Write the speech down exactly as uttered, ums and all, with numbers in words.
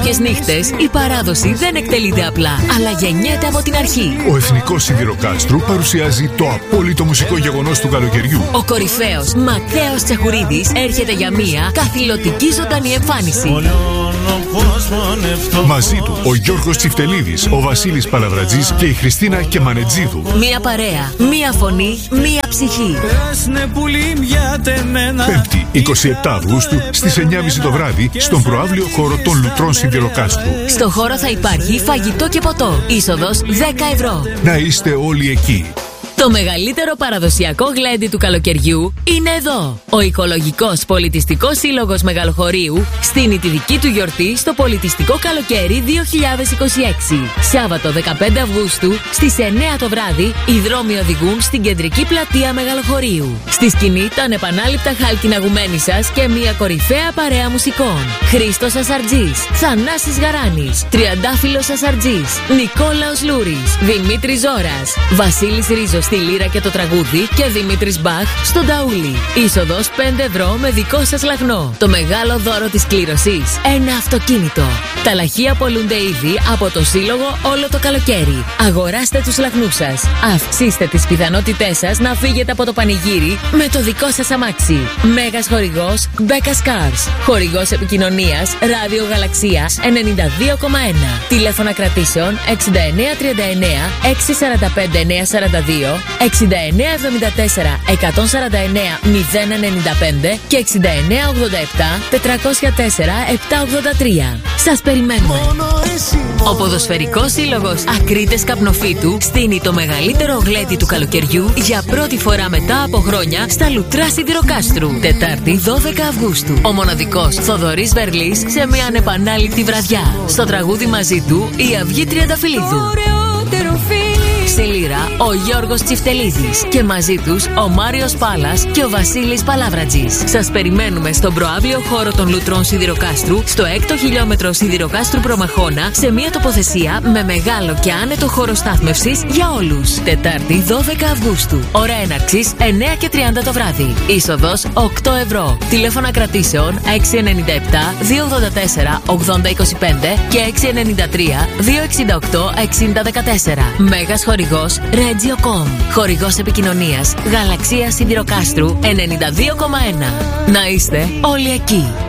Λίγες νύχτες, η παράδοση δεν εκτελείται απλά, αλλά γεννιέται από την αρχή. Ο Εθνικός Σιδηροκάστρου παρουσιάζει το απόλυτο μουσικό γεγονός του καλοκαιριού. Ο κορυφαίος Ματθαίος Τσεχουρίδης έρχεται για μία καθηλωτική ζωντανή εμφάνιση. Μαζί του ο Γιώργος Τσιφτελίδης, ο Βασίλης Παλαβρατζής και η Χριστίνα Κεμανετζίδου. Μία παρέα, μία φωνή, μία ψυχή. Πέμπτη, εικοστή εβδόμη Αυγούστου στις εννιά και μισή το βράδυ στον προαύλιο χώρο των Λουτρών Σιδηροκάστρου. Στο χώρο θα υπάρχει φαγητό και ποτό. Είσοδος δέκα ευρώ. Να είστε όλοι εκεί. Το μεγαλύτερο παραδοσιακό γλέντι του καλοκαιριού είναι εδώ. Ο Οικολογικός Πολιτιστικός Σύλλογος Μεγαλοχωρίου στείνει τη δική του γιορτή στο Πολιτιστικό Καλοκαίρι δύο χιλιάδες είκοσι έξι. Σάββατο δεκαπέντε Αυγούστου στις εννιά το βράδυ οι δρόμοι οδηγούν στην κεντρική πλατεία Μεγαλοχωρίου. Στη σκηνή τα ανεπανάληπτα χάλκινα γουμένισας και μια κορυφαία παρέα μουσικών. Χρήστος Ασαρτζής, Θανάσης Γαράνης, Τριαντάφυλλος Ασαρτζής, Νικόλαος Λούρης, Δημήτρης Ζώρας, Βασίλης Ρίζος στη λύρα και το τραγούδι και Δημήτρης Μπαχ στον ταούλι. Είσοδος πέντε ευρώ με δικό σας λαχνό. Το μεγάλο δώρο της κλήρωσης, ένα αυτοκίνητο. Τα λαχεία πωλούνται ήδη από το Σύλλογο όλο το καλοκαίρι. Αγοράστε τους λαχνούς σας. Αυξήστε τις πιθανότητές σας να φύγετε από το πανηγύρι με το δικό σας αμάξι. Μέγας χορηγός Becca's Cars. Χορηγός επικοινωνίας Ράδιο Γαλαξίας ενενήντα δύο κόμμα ένα. Τηλέφωνα κρατήσεων εξήντα εννέα τριάντα εννέα εξακόσια σαράντα πέντε εννιακόσια σαράντα δύο, εξήντα εννέα εβδομήντα τέσσερα εκατόν σαράντα εννέα μηδέν ενενήντα πέντε και εξήντα εννέα ογδόντα επτά τετρακόσια τέσσερα επτακόσια ογδόντα τρία. Σας περιμένουμε. Ο Ποδοσφαιρικός Σύλλογος Ακρίτες Καπνοφύτου στείνει το μεγαλύτερο γλέντι του καλοκαιριού για πρώτη φορά μετά από χρόνια στα Λουτρά Σιδηροκάστρου. Τετάρτη δώδεκα Αυγούστου. Ο μοναδικός Θοδωρής Βερλής σε μια ανεπανάληπτη βραδιά. Στο τραγούδι μαζί του η Αυγή Τριανταφυλλίδου. Στη λύρα ο Γιώργος Τσιφτελίδης και μαζί τους ο Μάριος Πάλας και ο Βασίλης Παλάβρατζης. Σας περιμένουμε στον προαύλιο χώρο των Λουτρών Σιδηροκάστρου, στο έκτο χιλιόμετρο Σιδηροκάστρου Προμαχώνα, σε μια τοποθεσία με μεγάλο και άνετο χώρο στάθμευσης για όλους. Τετάρτη δώδεκα Αυγούστου. Ώρα έναρξης εννέα και τριάντα το βράδυ. Είσοδος οκτώ ευρώ. Τηλέφωνα κρατήσεων έξι εννιά επτά δύο ογδόντα τέσσερα ογδόντα είκοσι πέντε και έξι εννιά τρία δύο εξήντα οκτώ εξήντα δεκατέσσερα. Μέγας χορηγός Regio.com. Χορηγός επικοινωνίας Γαλαξία Σιδηροκάστρου ενενήντα δύο κόμμα ένα. Να είστε όλοι εκεί.